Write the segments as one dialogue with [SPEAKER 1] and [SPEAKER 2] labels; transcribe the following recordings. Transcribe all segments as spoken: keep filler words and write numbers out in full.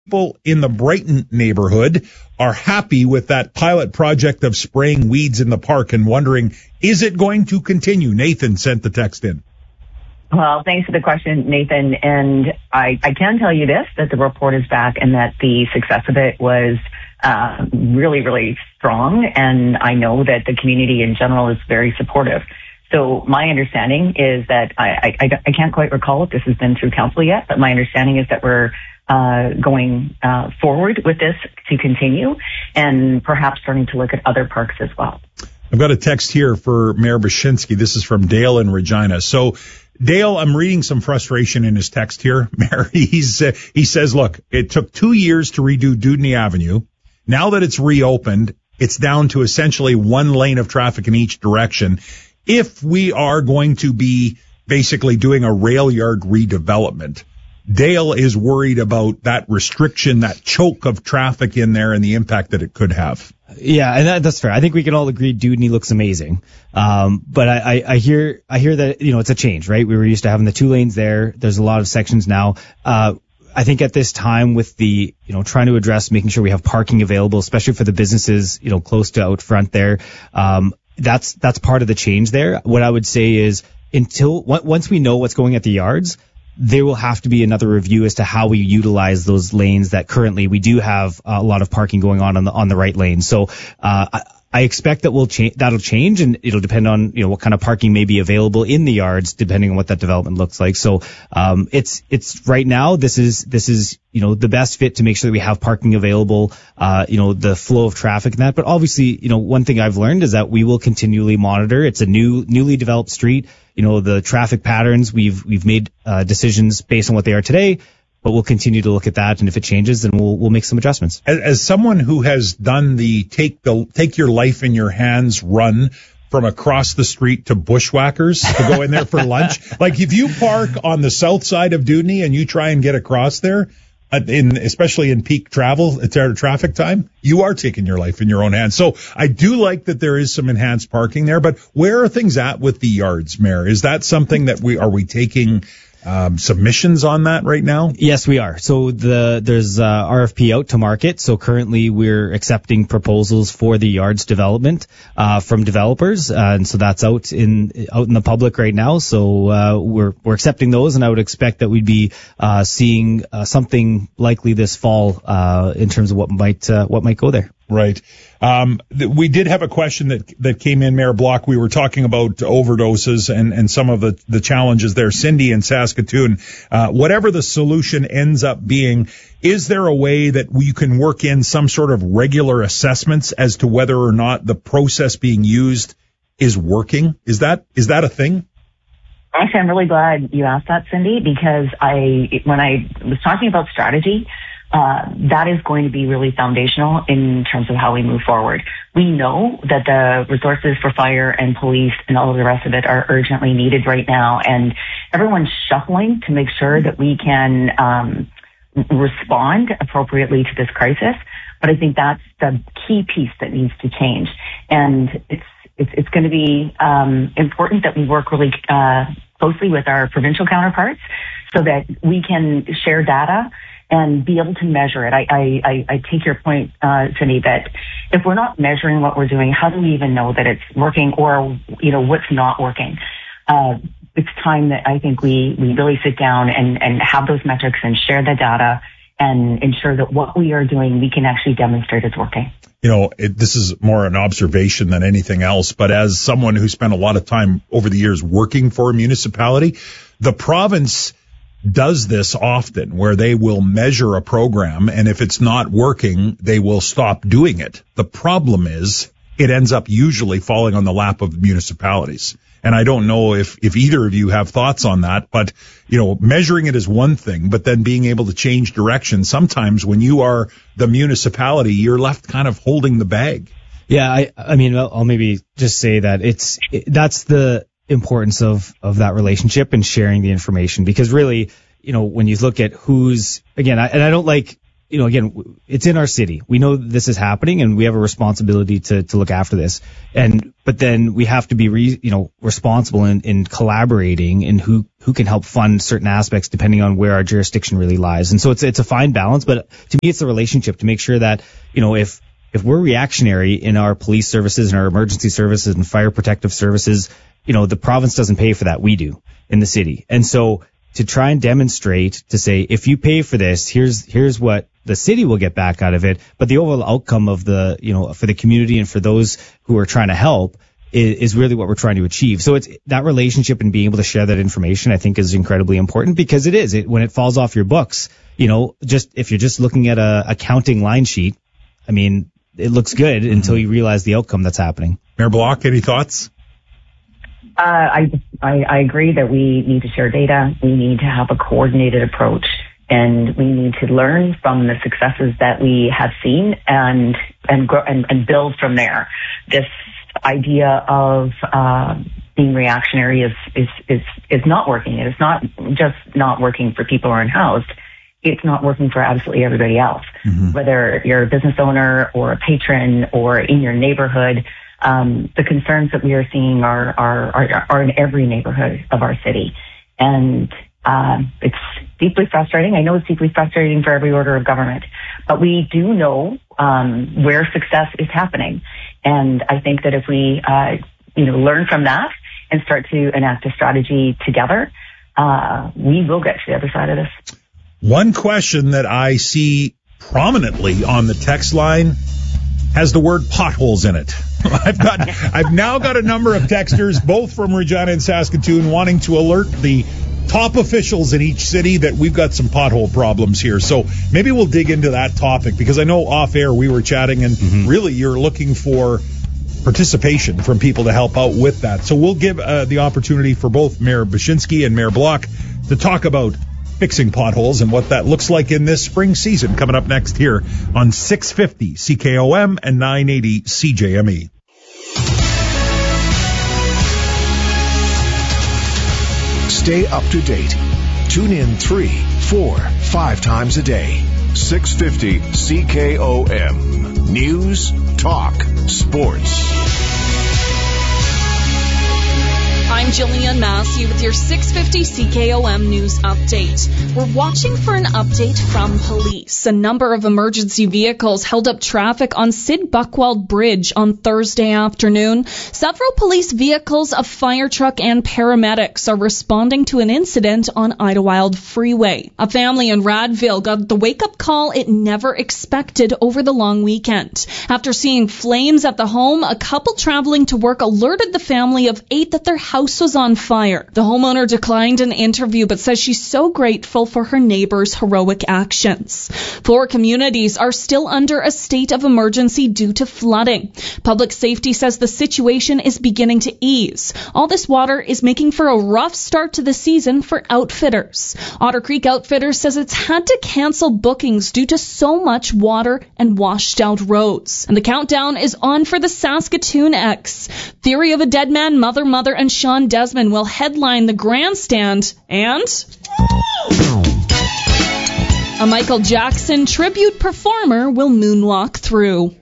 [SPEAKER 1] People in the Brighton neighborhood are happy with that pilot project of spraying weeds in the park and wondering, is it going to continue? Nathan sent the text in.
[SPEAKER 2] Well, thanks for the question, Nathan. And I, I can tell you this, that the report is back and that the success of it was uh, really, really strong. And I know that the community in general is very supportive. So my understanding is that I, I, I can't quite recall if this has been through council yet, but my understanding is that we're uh, going uh, forward with this to continue and perhaps starting to look at other parks as well.
[SPEAKER 1] I've got a text here for Mayor Bashinsky. This is from Dale in Regina. So Dale, I'm reading some frustration in his text here. Mayor, he's, uh, he says, look, it took two years to redo Dewdney Avenue. Now that it's reopened, it's down to essentially one lane of traffic in each direction. If we are going to be basically doing a rail yard redevelopment, Dale is worried about that restriction, that choke of traffic in there and the impact that it could have.
[SPEAKER 3] Yeah, and that, that's fair. I think we can all agree Dewdney looks amazing. Um, but I, I, I hear, I hear that, you know, it's a change, right? We were used to having the two lanes there. There's a lot of sections now. Uh, I think at this time with the, you know, trying to address making sure we have parking available, especially for the businesses, you know, close to out front there, um, that's, that's part of the change there. What I would say is until, once we know what's going at the yards, there will have to be another review as to how we utilize those lanes that currently we do have a lot of parking going on on the, on the right lane. So, uh, I, I expect that will change, that'll change, and it'll depend on, you know, what kind of parking may be available in the yards, depending on what that development looks like. So, um, it's, it's right now, this is, this is, you know, the best fit to make sure that we have parking available, uh, you know, the flow of traffic and that. But obviously, you know, one thing I've learned is that we will continually monitor. It's a new, newly developed street. You know, the traffic patterns, we've, we've made, uh, decisions based on what they are today. But we'll continue to look at that, and if it changes, then we'll we'll make some adjustments.
[SPEAKER 1] As, as someone who has done the take the take your life in your hands run from across the street to Bushwhackers to go in there for lunch, like if you park on the south side of Dewdney and you try and get across there, uh, in especially in peak travel uh, traffic time, you are taking your life in your own hands. So I do like that there is some enhanced parking there. But where are things at with the yards, Mayor? Is that something that we are we taking? Um, submissions on that right now?
[SPEAKER 3] Yes, we are. So the there's uh, R F P out to market. So currently we're accepting proposals for the yards development uh, from developers, uh, and so that's out in out in the public right now. So uh, we're we're accepting those, and I would expect that we'd be uh, seeing uh, something likely this fall uh, in terms of what might uh, what might go there.
[SPEAKER 1] Right. Um, th- we did have a question that that came in, Mayor Block. We were talking about overdoses and, and some of the, the challenges there. Cindy in Saskatoon, uh, whatever the solution ends up being, is there a way that you can work in some sort of regular assessments as to whether or not the process being used is working? Is that is that a thing?
[SPEAKER 2] Actually, I'm really glad you asked that, Cindy, because I when I was talking about strategy, Uh, that is going to be really foundational in terms of how we move forward. We know that the resources for fire and police and all of the rest of it are urgently needed right now, and everyone's shuffling to make sure that we can um, respond appropriately to this crisis. But I think that's the key piece that needs to change, and it's it's, it's going to be um, important that we work really uh, closely with our provincial counterparts so that we can share data and be able to measure it. I, I, I take your point, uh, Cindy, that if we're not measuring what we're doing, how do we even know that it's working or, you know, what's not working? Uh, it's time that I think we, we really sit down and, and have those metrics and share the data and ensure that what we are doing, we can actually demonstrate it's working.
[SPEAKER 1] You know, it, this is more an observation than anything else, but as someone who spent a lot of time over the years working for a municipality, the province does this often where they will measure a program, and if it's not working, they will stop doing it. The problem is it ends up usually falling on the lap of municipalities. And I don't know if, if either of you have thoughts on that, but, you know, measuring it is one thing, but then being able to change direction. Sometimes when you are the municipality, you're left kind of holding the bag.
[SPEAKER 3] Yeah, I, I mean, I'll, I'll maybe just say that it's, it, that's the importance of, of that relationship and sharing the information, because really, you know, when you look at who's, again, I, and I don't like, you know, again, it's in our city. We know this is happening, and we have a responsibility to to look after this. And but then we have to be, re, you know, responsible in, in collaborating in who who can help fund certain aspects depending on where our jurisdiction really lies. And so it's it's a fine balance. But to me, it's the relationship to make sure that, you know, if if we're reactionary in our police services and our emergency services and fire protective services, you know, the province doesn't pay for that. We do in the city. And so to try and demonstrate, to say, if you pay for this, here's here's what the city will get back out of it, but the overall outcome of the, you know, for the community and for those who are trying to help is, is really what we're trying to achieve. So it's that relationship and being able to share that information, I think, is incredibly important, because it is, it, when it falls off your books, you know, just if you're just looking at a accounting line sheet, I mean, it looks good mm-hmm. until you realize the outcome that's happening.
[SPEAKER 1] Mayor Block, any thoughts?
[SPEAKER 2] Uh, I, I, I agree that we need to share data. We need to have a coordinated approach, and we need to learn from the successes that we have seen and and grow, and, and build from there. This idea of uh, being reactionary is, is is is not working. It is not just not working for people who are unhoused. It's not working for absolutely everybody else, mm-hmm. whether you're a business owner or a patron or in your neighborhood. Um, the concerns that we are seeing are, are, are, are in every neighborhood of our city. And, um, it's deeply frustrating. I know it's deeply frustrating for every order of government, but we do know, um, where success is happening. And I think that if we, uh, you know, learn from that and start to enact a strategy together, uh, we will get to the other side of this.
[SPEAKER 1] One question that I see prominently on the text line has the word potholes in it. I've got, I've now got a number of texters, both from Regina and Saskatoon, wanting to alert the top officials in each city that we've got some pothole problems here. So maybe we'll dig into that topic, because I know off air we were chatting, and mm-hmm. really you're looking for participation from people to help out with that. So we'll give uh, the opportunity for both Mayor Baczynski and Mayor Block to talk about fixing potholes and what that looks like in this spring season, coming up next here on six fifty C K O M and nine eighty C J M E.
[SPEAKER 4] Stay up to date. Tune in three, four, five times a day. six fifty C K O M. News, talk, sports.
[SPEAKER 5] I'm Jillian Massey with your six fifty C K O M News Update. We're watching for an update from police. A number of emergency vehicles held up traffic on Sid Buckwald Bridge on Thursday afternoon. Several police vehicles, a fire truck, and paramedics are responding to an incident on Idlewild Freeway. A family in Radville got the wake-up call it never expected over the long weekend. After seeing flames at the home, a couple traveling to work alerted the family of eight that their house was on fire. The homeowner declined an interview, but says she's so grateful for her neighbors' heroic actions. Four communities are still under a state of emergency due to flooding. Public safety says the situation is beginning to ease. All this water is making for a rough start to the season for outfitters. Otter Creek Outfitters says it's had to cancel bookings due to so much water and washed out roads. And the countdown is on for the Saskatoon X. Theory of a Dead Man, Mother, Mother, and Sean Desmond will headline the grandstand, and a Michael Jackson tribute performer will moonwalk through.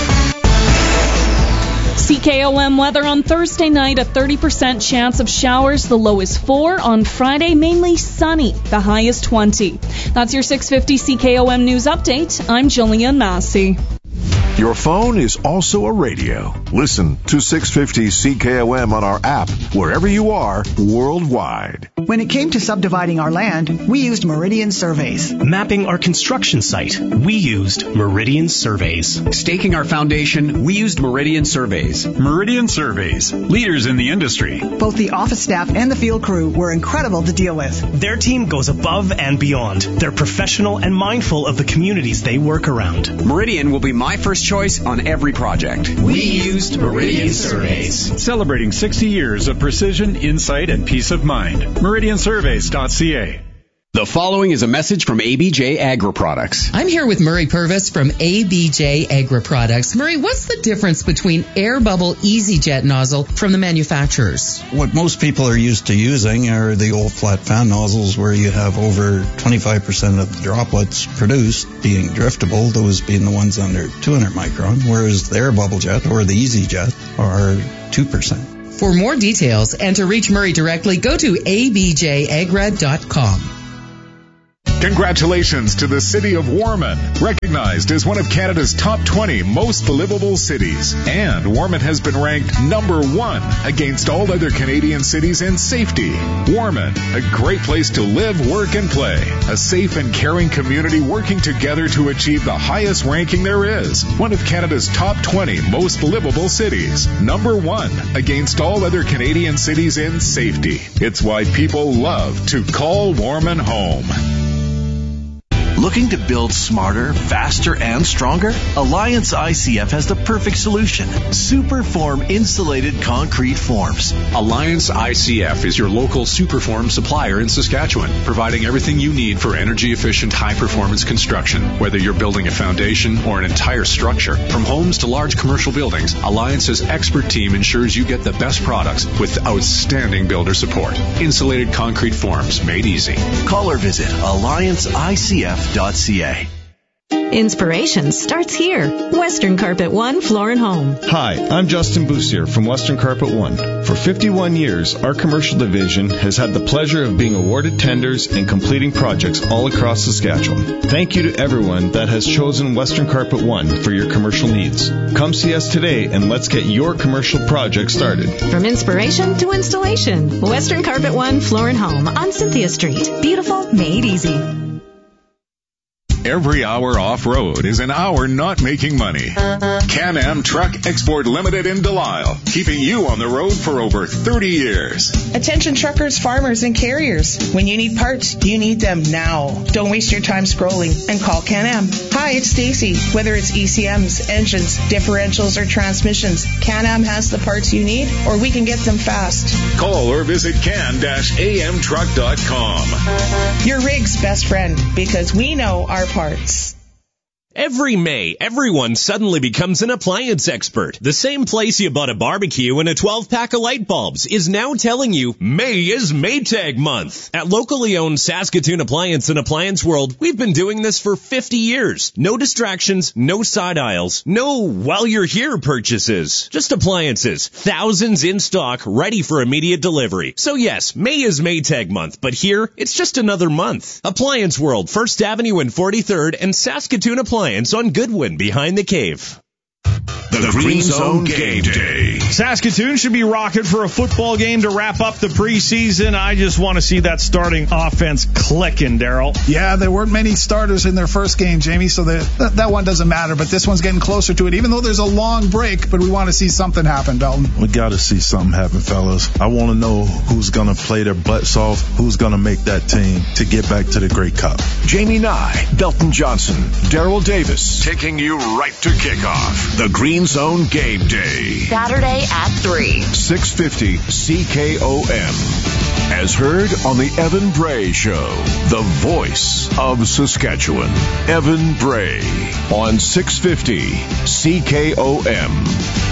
[SPEAKER 5] C K O M weather on Thursday night, a thirty percent chance of showers. The low is four. On Friday, mainly sunny. The high is twenty. That's your six fifty C K O M News Update. I'm Jillian Massey.
[SPEAKER 4] Your phone is also a radio. Listen to six fifty C K O M on our app, wherever you are, worldwide.
[SPEAKER 6] When it came to subdividing our land, we used Meridian Surveys.
[SPEAKER 7] Mapping our construction site, we used Meridian Surveys.
[SPEAKER 8] Staking our foundation, we used Meridian Surveys.
[SPEAKER 9] Meridian Surveys, leaders in the industry.
[SPEAKER 6] Both the office staff and the field crew were incredible to deal with.
[SPEAKER 7] Their team goes above and beyond. They're professional and mindful of the communities they work around.
[SPEAKER 8] Meridian will be my first choice on every project. We used Meridian Surveys.
[SPEAKER 9] Celebrating sixty years of precision, insight, and peace of mind. Meridian Surveys dot C A.
[SPEAKER 8] The following is a message from A B J Agri-Products.
[SPEAKER 10] I'm here with Murray Purvis from A B J Agri-Products. Murray, what's the difference between Air Bubble EasyJet nozzle from the manufacturers?
[SPEAKER 11] What most people are used to using are the old flat fan nozzles where you have over twenty-five percent of the droplets produced being driftable, those being the ones under two hundred micron, whereas the Air Bubble Jet or the EasyJet are two percent.
[SPEAKER 10] For more details and to reach Murray directly, go to a b j agra dot com.
[SPEAKER 12] Congratulations to the city of Warman, recognized as one of Canada's top twenty most livable cities. And Warman has been ranked number one against all other Canadian cities in safety. Warman, a great place to live, work, and play. A safe and caring community working together to achieve the highest ranking there is. One of Canada's top twenty most livable cities. Number one against all other Canadian cities in safety. It's why people love to call Warman home.
[SPEAKER 13] Looking to build smarter, faster, and stronger? Alliance I C F has the perfect solution. Superform insulated concrete forms.
[SPEAKER 9] Alliance I C F is your local Superform supplier in Saskatchewan, providing everything you need for energy-efficient, high-performance construction. Whether you're building a foundation or an entire structure, from homes to large commercial buildings, Alliance's expert team ensures you get the best products with outstanding builder support. Insulated concrete forms made easy.
[SPEAKER 13] Call or visit alliance I C F dot c a.
[SPEAKER 14] Inspiration starts here. Western Carpet One Floor and Home.
[SPEAKER 15] Hi, I'm Justin Boussier from Western Carpet One. For fifty-one years, our commercial division has had the pleasure of being awarded tenders and completing projects all across Saskatchewan. Thank you to everyone that has chosen Western Carpet One for your commercial needs. Come see us today and let's get your commercial project started.
[SPEAKER 14] From inspiration to installation, Western Carpet One Floor and Home on Cynthia Street. Beautiful, made easy.
[SPEAKER 12] Every hour off-road is an hour not making money. Can-Am Truck Export Limited in Delisle, keeping you on the road for over thirty years.
[SPEAKER 16] Attention truckers, farmers, and carriers. When you need parts, you need them now. Don't waste your time scrolling and call Can-Am. Hi, it's Stacy. Whether it's E C Ms, engines, differentials, or transmissions, Can-Am has the parts you need, or we can get them fast.
[SPEAKER 12] Call or visit can dash a m truck dot com.
[SPEAKER 16] Your rig's best friend, because we know our parts.
[SPEAKER 17] Every May, everyone suddenly becomes an appliance expert. The same place you bought a barbecue and a twelve-pack of light bulbs is now telling you May is Maytag month. At locally owned Saskatoon Appliance and Appliance World, we've been doing this for fifty years. No distractions, no side aisles, no while you're here purchases. Just appliances, thousands in stock, ready for immediate delivery. So yes, May is Maytag month, but here, it's just another month. Appliance World, First Avenue and forty-third, and Saskatoon Appliance on Goodwin behind the cave.
[SPEAKER 4] The, the Green Zone Game Day.
[SPEAKER 18] Saskatoon should be rocking for a football game to wrap up the preseason. I just want to see that starting offense clicking, Daryl.
[SPEAKER 19] Yeah, there weren't many starters in their first game, Jamie, so that, that one doesn't matter. But this one's getting closer to it, even though there's a long break. But we want to see something happen, Belton.
[SPEAKER 20] We got to see something happen, fellas. I want to know who's going to play their butts off, who's going to make that team to get back to the Grey Cup.
[SPEAKER 4] Jamie Nye, Belton Johnson, Daryl Davis, taking you right to kickoff. The Green Zone Game Day.
[SPEAKER 21] Saturday at three.
[SPEAKER 4] six fifty C K O M. As heard on the Evan Bray Show. The voice of Saskatchewan. Evan Bray on six fifty C K O M.